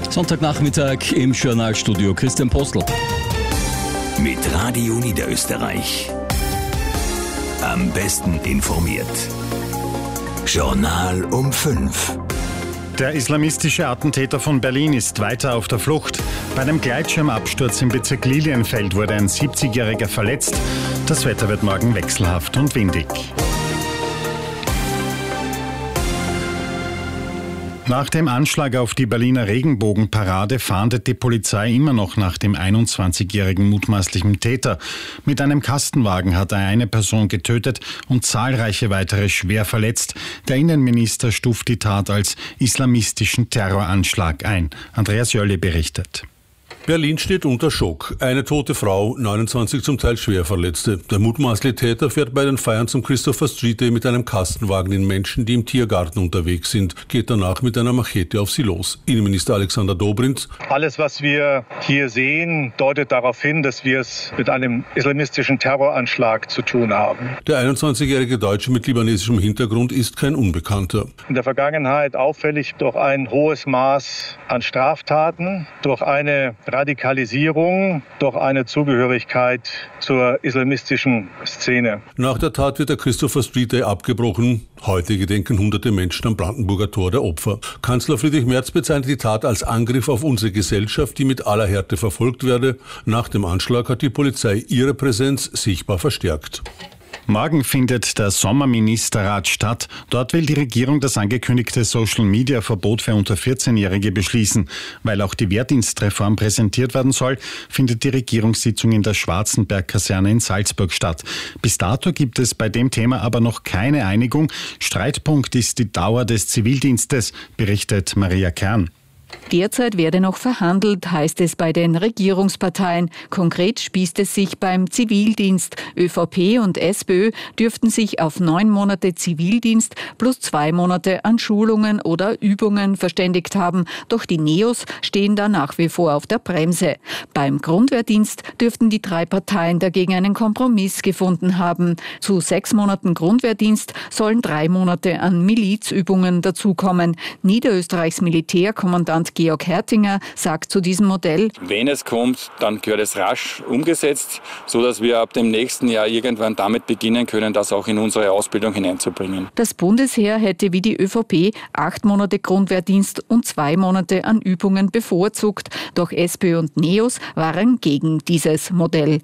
Sonntagnachmittag im Journalstudio Christian Postl. Mit Radio Niederösterreich. Am besten informiert. Journal um 5. Der islamistische Attentäter von Berlin ist weiter auf der Flucht. Bei einem Gleitschirmabsturz im Bezirk Lilienfeld wurde ein 70-Jähriger verletzt. Das Wetter wird morgen wechselhaft und windig. Nach dem Anschlag auf die Berliner Regenbogenparade fahndet die Polizei immer noch nach dem 21-jährigen mutmaßlichen Täter. Mit einem Kastenwagen hat er eine Person getötet und zahlreiche weitere schwer verletzt. Der Innenminister stuft die Tat als islamistischen Terroranschlag ein. Andreas Jölle berichtet. Berlin steht unter Schock. Eine tote Frau, 29 zum Teil schwer Verletzte. Der mutmaßliche Täter fährt bei den Feiern zum Christopher Street Day mit einem Kastenwagen in Menschen, die im Tiergarten unterwegs sind, geht danach mit einer Machete auf sie los. Innenminister Alexander Dobrindt. Alles, was wir hier sehen, deutet darauf hin, dass wir es mit einem islamistischen Terroranschlag zu tun haben. Der 21-jährige Deutsche mit libanesischem Hintergrund ist kein Unbekannter. In der Vergangenheit auffällig durch ein hohes Maß an Straftaten, durch eine Radikalisierung, durch eine Zugehörigkeit zur islamistischen Szene. Nach der Tat wird der Christopher Street Day abgebrochen. Heute gedenken hunderte Menschen am Brandenburger Tor der Opfer. Kanzler Friedrich Merz bezeichnet die Tat als Angriff auf unsere Gesellschaft, die mit aller Härte verfolgt werde. Nach dem Anschlag hat die Polizei ihre Präsenz sichtbar verstärkt. Morgen findet der Sommerministerrat statt. Dort will die Regierung das angekündigte Social-Media-Verbot für unter 14-Jährige beschließen. Weil auch die Wehrdienstreform präsentiert werden soll, findet die Regierungssitzung in der Schwarzenberg-Kaserne in Salzburg statt. Bis dato gibt es bei dem Thema aber noch keine Einigung. Streitpunkt ist die Dauer des Zivildienstes, berichtet Maria Kern. Derzeit werde noch verhandelt, heißt es bei den Regierungsparteien. Konkret spießt es sich beim Zivildienst. ÖVP und SPÖ dürften sich auf 9 Monate Zivildienst plus 2 Monate an Schulungen oder Übungen verständigt haben. Doch die Neos stehen da nach wie vor auf der Bremse. Beim Grundwehrdienst dürften die 3 Parteien dagegen einen Kompromiss gefunden haben. Zu 6 Monaten Grundwehrdienst sollen 3 Monate an Milizübungen dazukommen. Niederösterreichs Militärkommandant Georg Hertinger sagt zu diesem Modell: Wenn es kommt, dann gehört es rasch umgesetzt, sodass wir ab dem nächsten Jahr irgendwann damit beginnen können, das auch in unsere Ausbildung hineinzubringen. Das Bundesheer hätte wie die ÖVP 8 Monate Grundwehrdienst und 2 Monate an Übungen bevorzugt. Doch SPÖ und Neos waren gegen dieses Modell.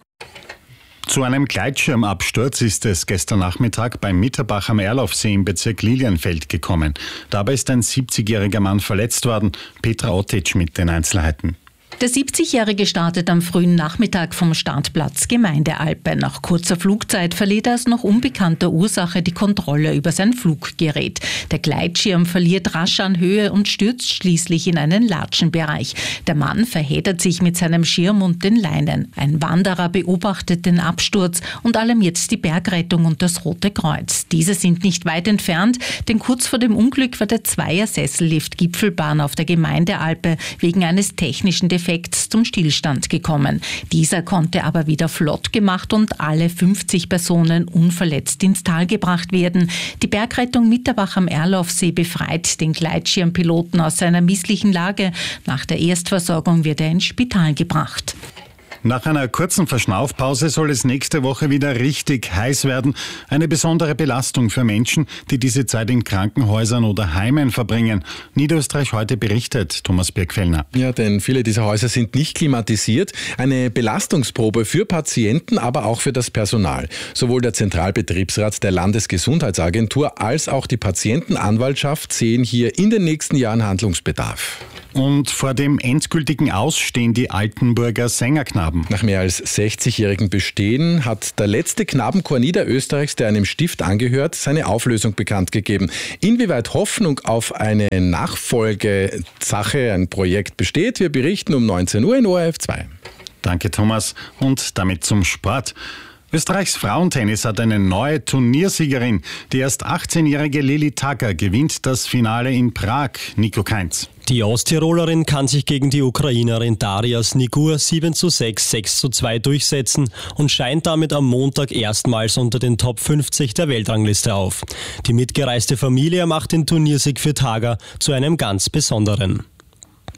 Zu einem Gleitschirmabsturz ist es gestern Nachmittag beim Mitterbach am Erlaufsee im Bezirk Lilienfeld gekommen. Dabei ist ein 70-jähriger Mann verletzt worden. Petra Otic mit den Einzelheiten. Der 70-Jährige startet am frühen Nachmittag vom Startplatz Gemeindealpe. Nach kurzer Flugzeit verliert er aus noch unbekannter Ursache die Kontrolle über sein Fluggerät. Der Gleitschirm verliert rasch an Höhe und stürzt schließlich in einen Latschenbereich. Der Mann verheddert sich mit seinem Schirm und den Leinen. Ein Wanderer beobachtet den Absturz und alarmiert die Bergrettung und das Rote Kreuz. Diese sind nicht weit entfernt, denn kurz vor dem Unglück war der Zweier-Sessellift Gipfelbahn auf der Gemeindealpe wegen eines technischen Defekts zum Stillstand gekommen. Dieser konnte aber wieder flott gemacht und alle 50 Personen unverletzt ins Tal gebracht werden. Die Bergrettung Mitterbach am Erlaufsee befreit den Gleitschirmpiloten aus seiner misslichen Lage. Nach der Erstversorgung wird er ins Spital gebracht. Nach einer kurzen Verschnaufpause soll es nächste Woche wieder richtig heiß werden. Eine besondere Belastung für Menschen, die diese Zeit in Krankenhäusern oder Heimen verbringen. Niederösterreich heute berichtet Thomas Birkfellner. Ja, denn viele dieser Häuser sind nicht klimatisiert. Eine Belastungsprobe für Patienten, aber auch für das Personal. Sowohl der Zentralbetriebsrat der Landesgesundheitsagentur als auch die Patientenanwaltschaft sehen hier in den nächsten Jahren Handlungsbedarf. Und vor dem endgültigen Aus stehen die Altenburger Sängerknaben. Nach mehr als 60-jährigem Bestehen hat der letzte Knabenchor Niederösterreichs, der einem Stift angehört, seine Auflösung bekannt gegeben. Inwieweit Hoffnung auf eine Nachfolgesache, ein Projekt besteht, wir berichten um 19 Uhr in ORF 2. Danke, Thomas. Und damit zum Sport. Österreichs Frauentennis hat eine neue Turniersiegerin. Die erst 18-jährige Lili Tagger gewinnt das Finale in Prag. Nico Kainz. Die Osttirolerin kann sich gegen die Ukrainerin Daria Snigur 7:6, 6:2 durchsetzen und scheint damit am Montag erstmals unter den Top 50 der Weltrangliste auf. Die mitgereiste Familie macht den Turniersieg für Tagger zu einem ganz besonderen.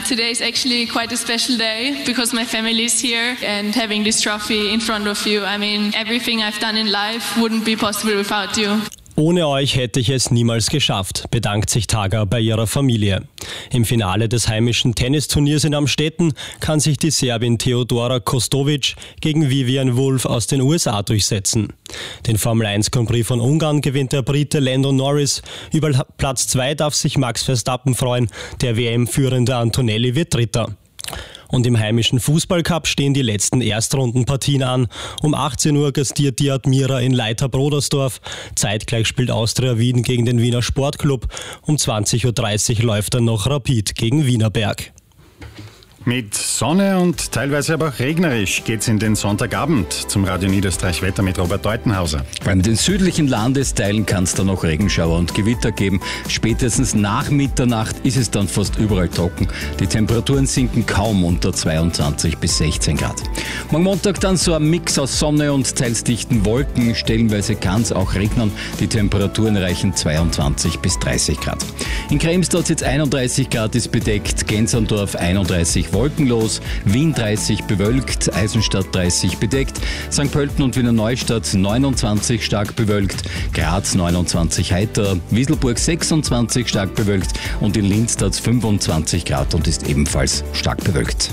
Today is actually quite a special day because my family is here and having this trophy in front of you. I mean, everything I've done in life wouldn't be possible without you. Ohne euch hätte ich es niemals geschafft, bedankt sich Taga bei ihrer Familie. Im Finale des heimischen Tennisturniers in Amstetten kann sich die Serbin Teodora Kostovic gegen Vivian Wolf aus den USA durchsetzen. Den Formel 1 Grand Prix von Ungarn gewinnt der Brite Lando Norris. Über Platz 2 darf sich Max Verstappen freuen, der WM-führende Antonelli wird Dritter. Und im heimischen Fußballcup stehen die letzten Erstrundenpartien an. Um 18 Uhr gastiert die Admira in Leiter-Brodersdorf. Zeitgleich spielt Austria Wien gegen den Wiener Sportclub. Um 20.30 Uhr läuft dann noch Rapid gegen Wienerberg. Mit Sonne und teilweise aber auch regnerisch geht's in den Sonntagabend zum Radio Niederösterreich Wetter mit Robert Deutenhauser. In den südlichen Landesteilen kann es dann noch Regenschauer und Gewitter geben. Spätestens nach Mitternacht ist es dann fast überall trocken. Die Temperaturen sinken kaum unter 22 bis 16 Grad. Morgen Montag dann so ein Mix aus Sonne und teils dichten Wolken. Stellenweise kann es auch regnen. Die Temperaturen reichen 22 bis 30 Grad. In Kremstadt jetzt 31 Grad ist bedeckt, Gensandorf 31 wolkenlos, Wien 30 bewölkt, Eisenstadt 30 bedeckt, St. Pölten und Wiener Neustadt 29 stark bewölkt, Graz 29 heiter, Wieselburg 26 stark bewölkt und in Linz 25 Grad und ist ebenfalls stark bewölkt.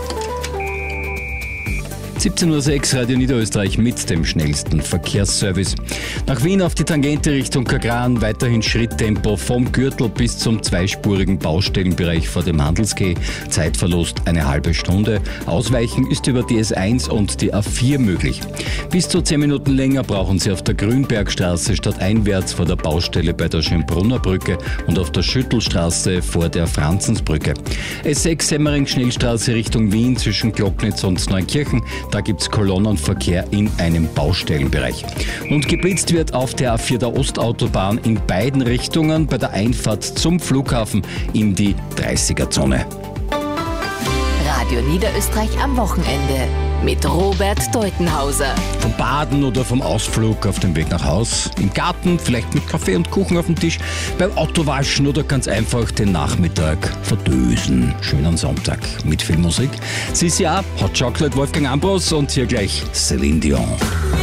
17.06 Uhr Radio Niederösterreich mit dem schnellsten Verkehrsservice. Nach Wien auf die Tangente Richtung Kagran weiterhin Schritttempo vom Gürtel bis zum zweispurigen Baustellenbereich vor dem Handelsquai. Zeitverlust eine halbe Stunde. Ausweichen ist über die S1 und die A4 möglich. Bis zu 10 Minuten länger brauchen Sie auf der Grünbergstraße stadteinwärts vor der Baustelle bei der Schönbrunner Brücke und auf der Schüttelstraße vor der Franzensbrücke. S6 Semmering-Schnellstraße Richtung Wien zwischen Glocknitz und Neunkirchen. Da gibt es Kolonnenverkehr in einem Baustellenbereich. Und geblitzt wird auf der A4 der Ostautobahn in beiden Richtungen bei der Einfahrt zum Flughafen in die 30er-Zone. Radio Niederösterreich am Wochenende mit Robert Deutenhauser. Vom Baden oder vom Ausflug auf dem Weg nach Haus, im Garten, vielleicht mit Kaffee und Kuchen auf dem Tisch, beim Autowaschen oder ganz einfach den Nachmittag verdösen. Schönen Sonntag mit viel Musik. CCR, Hot Chocolate, Wolfgang Ambros und hier gleich Celine Dion.